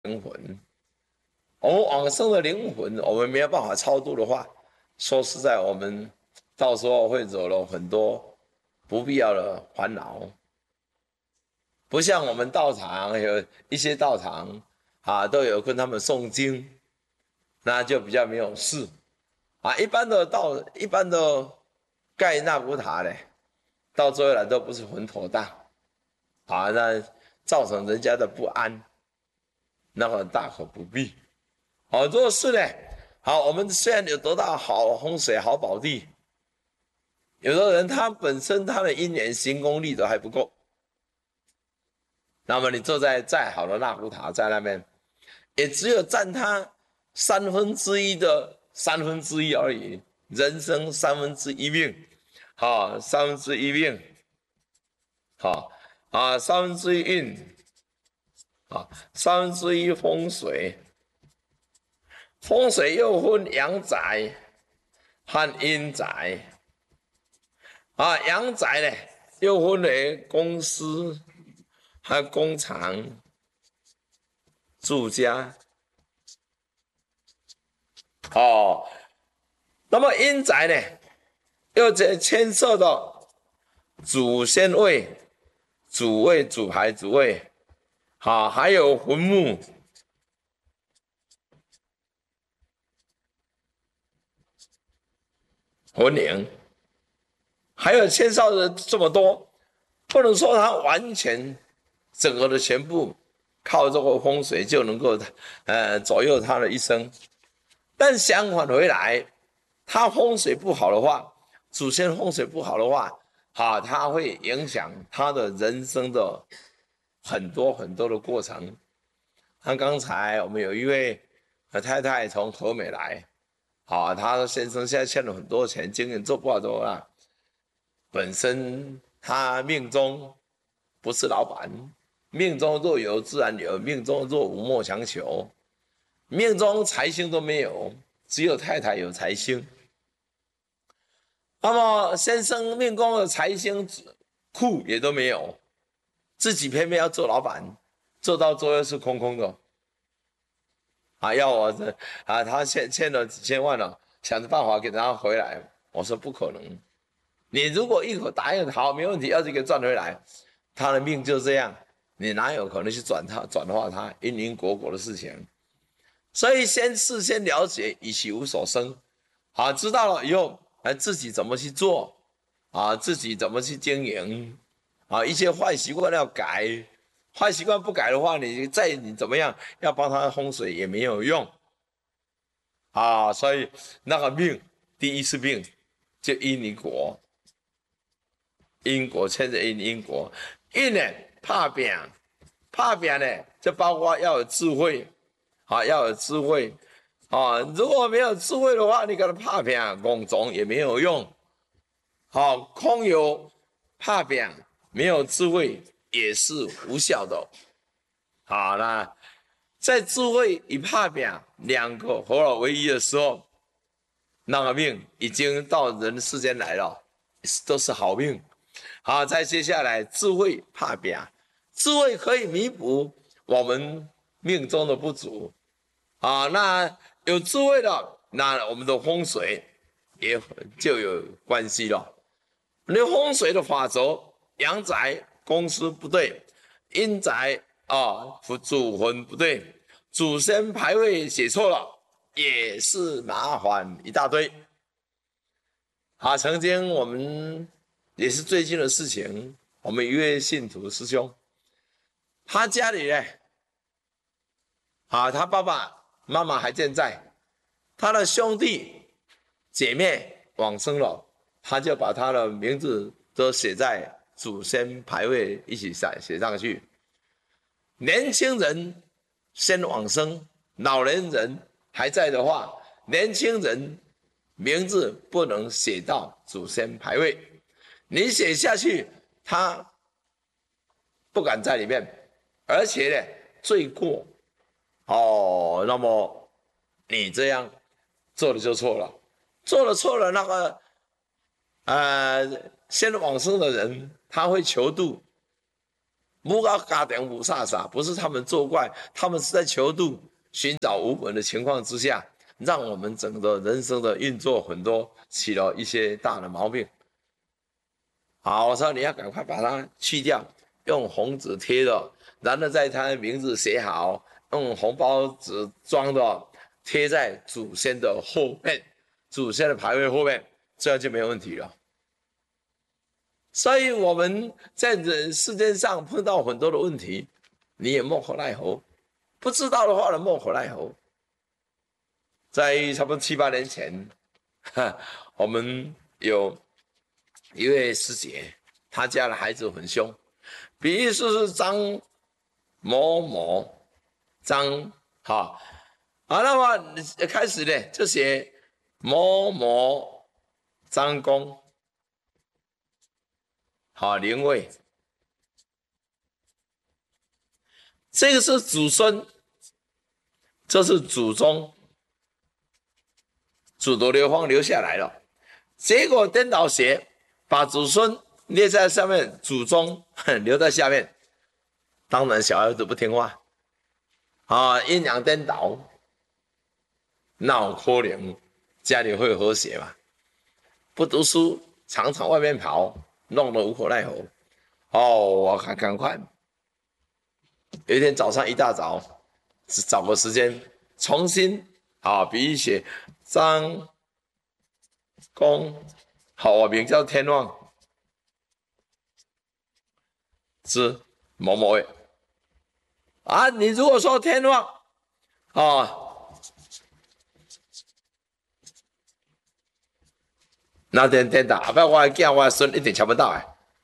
灵魂。我们往生的灵魂，我们没有办法超度的话，说实在，我们到时候会惹了很多不必要的烦恼。不像我们道场有一些道场都有跟他们诵经，那就比较没有事一般的盖纳古塔嘞，到最后来都不是很妥当那造成人家的不安，那么大可不必。如果是呢，我们虽然有得到好风水、好宝地，有的人他本身他的因缘行功力都还不够，那么你坐在再好的纳古塔在那边，也只有占他1/3的1/3而已，人生1/3命，1/3命，1/3运1/3风水，风水又分阳宅和阴宅阳宅呢又分为公司和工厂、住家那么阴宅呢，又牵涉到祖先位、主位、主牌、主位，还有坟墓、魂灵，还有牵涉的这么多，不能说它完全整个的全部靠这个风水就能够左右他的一生。但相反回来，他风水不好的话，祖先风水不好的话，它会影响他的人生的很多很多的过程。像刚才我们有一位太太从和美来，她先生现在欠了很多钱，经营做不好多了，本身他命中不是老板，命中若有自然有，命中若无莫强求。命中财星都没有，只有太太有财星。那么先生命宫的财星库也都没有，自己偏偏要做老板，做到最后是空空的。要我他欠了几千万了，想着办法给他回来。我说不可能，你如果一口答应好没问题，要这个赚回来，他的命就这样，你哪有可能去转化他因因果果的事情？所以事先了解，以其无所生，知道了以后，自己怎么去做，自己怎么去经营，一些坏习惯要改，坏习惯不改的话，你怎么样，要帮他风水也没有用，所以那个命，第一是命，就因你果，因果牵着因果，因呢怕病，怕病呢就包括要有智慧。要有智慧如果没有智慧的话，你给他拍拼拱总也没有用。空有拍拼，没有智慧也是无效的。那在智慧与拍拼两个合而为一的时候，那个命已经到人世间来了，都是好命。再接下来智慧拍拼，智慧可以弥补我们命中的不足。那有智慧的，那我们的风水也就有关系了。你风水的法则，阳宅公司不对，阴宅祖坟不对，祖先牌位写错了，也是麻烦一大堆。曾经我们也是最近的事情，我们一位信徒师兄，他家里呢，他爸爸妈妈还健在，他的兄弟姐妹往生了，他就把他的名字都写在祖先牌位一起写上去。年轻人先往生，老年人还在的话，年轻人名字不能写到祖先牌位，你写下去，他不敢在里面，而且呢，罪过。那么你这样做了就错了，做了错了，那个先往生的人他会求度， 不要家庭不飒飒，不是他们作怪，他们是在求度、寻找无本的情况之下，让我们整个人生的运作很多起了一些大的毛病。好，我说你要赶快把它去掉，用红纸贴的，然后在他的名字写好，用红包纸装的，贴在祖先的后面，祖先的牌位后面，这样就没有问题了。所以我们在人世间上碰到很多的问题，你也莫可奈何。不知道的话呢，莫可奈何。在差不多7、8年前，我们有一位师姐，她家的孩子很凶，比喻是张某某，张那么开始呢就写某某张公，灵位，这个是祖孙，这是祖宗，祖德流芳留下来了。结果颠倒写，把祖孙列在上面，祖宗留在下面。当然小孩子不听话阴阳颠倒，那种可怜家里会和谐嘛？不读书，常常外面跑，弄得无可奈何。我赶快，有一天早上一大早，找个时间重新比喻写张公，我名叫天旺之某某位你如果说天旺那颠倒，不然我的囝我的孙一定抢不到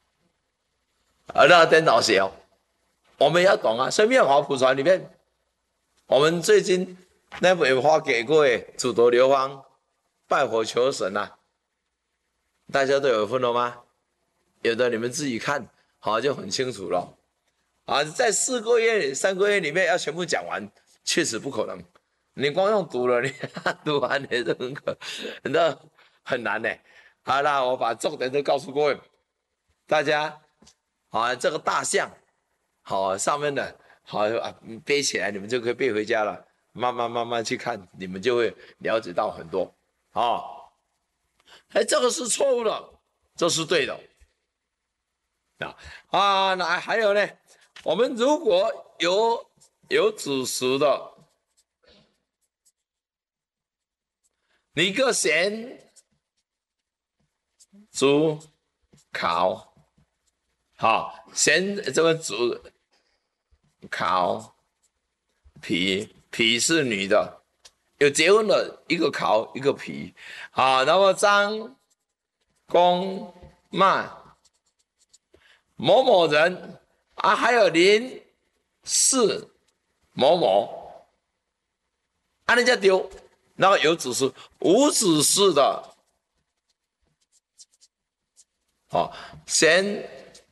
那颠倒写我们要懂所以《妙法普传》里面，我们最近那本有发给各位祖德流芳拜火求神大家都有分了吗？有的你们自己看就很清楚了在4个月、3个月里面要全部讲完，确实不可能。你光用读了，你读完也是很难呢。好啦，我把重点都告诉各位，大家这个大象上面的背起来，你们就可以背回家了。慢慢去看，你们就会了解到很多这个是错误的，这是对的那还有呢？我们如果有子时的，你个咸猪烤咸这个猪烤皮是女的，有结婚的一个烤一个皮那么张公骂某某人还有林氏某某人家丢，然后有子嗣无子嗣的先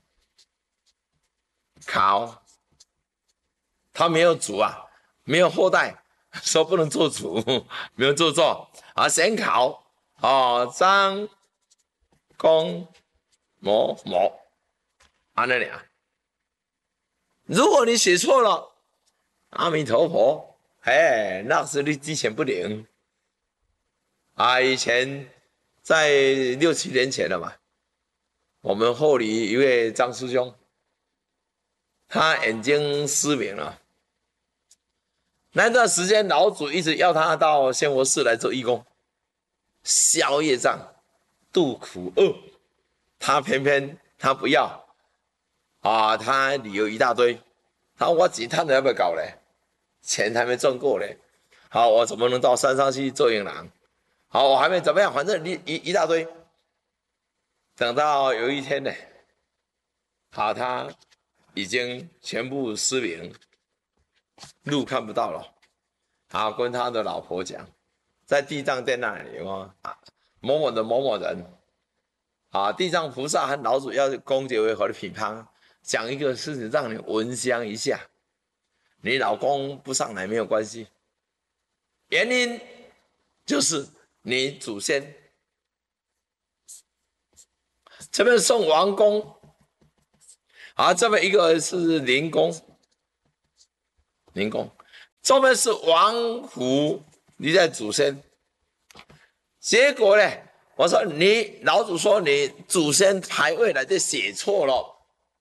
考他没有主没有后代，说不能做主，没有做先考张公某某那俩。如果你写错了，阿弥陀佛，那是你记钱不灵以前在6、7年前了嘛，我们后里一位张师兄，他眼睛失明了。那段时间，老祖一直要他到仙佛寺来做义工，消业障、度苦厄，他偏偏他不要他理由一大堆。他说我钱赚的要不要搞嘞？钱还没赚够嘞。我怎么能到山上去做银行？我还没怎么样，反正一大堆。等到有一天呢，他已经全部失明，路看不到了。跟他的老婆讲，在地藏殿那里某某的某某人地藏菩萨和老祖要恭结为合的品旁，讲一个事情让你闻香一下。你老公不上来没有关系，原因就是你祖先这边送王公好，这边一个是灵宫，灵宫，这边是王府，你在祖先。结果呢，我说你老祖说你祖先牌位来就写错了，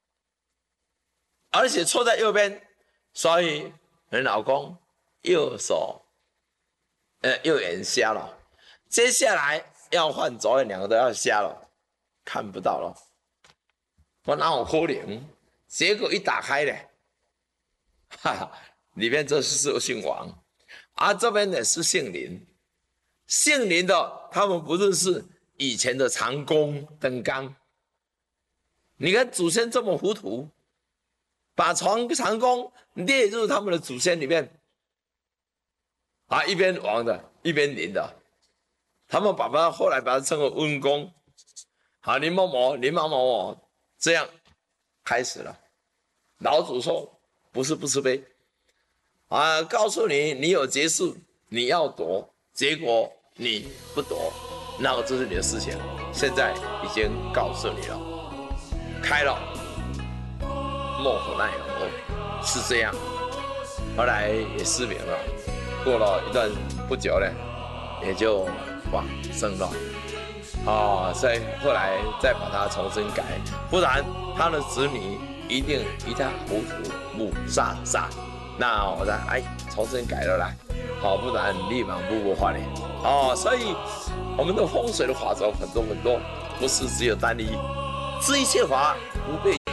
而且错在右边，所以你老公右手右眼瞎了。接下来要换左眼，两个都要瞎了，看不到了。我哪有可能？结果一打开呢，哈哈，里面这是姓王，这边呢是姓林。姓林的他们不是以前的长工登纲。你看祖先这么糊涂，把长工列入他们的祖先里面，一边王的，一边林的。他们后来把它称为温公，林某某、林某某，这样开始了。老祖说不是不慈悲，告诉你你有结束，你要夺，结果你不夺，那这是你的事情。现在已经告诉你了，开了，莫可奈何，是这样。后来也失明了，过了一段不久呢，也就往生了。所以后来再把它重新改，不然他的子女一定一塌糊涂，母煞煞。那我再重新改了来，不然立马不换脸。所以我们的风水的法则很多很多，不是只有单一，知一切法不被